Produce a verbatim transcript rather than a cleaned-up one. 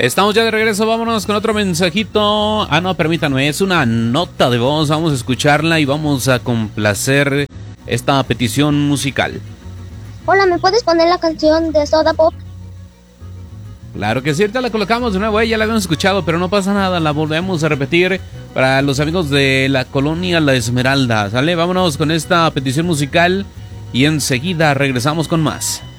Estamos ya de regreso, vámonos con otro mensajito. Ah, no, permítanme, es una nota de voz. Vamos a escucharla y vamos a complacer esta petición musical. Hola, ¿me puedes poner la canción de Soda Pop? Claro que sí, ahorita la colocamos de nuevo, eh, ya la habíamos escuchado, pero no pasa nada, la volvemos a repetir para los amigos de la colonia La Esmeralda, ¿sale? Vámonos con esta petición musical y enseguida regresamos con más.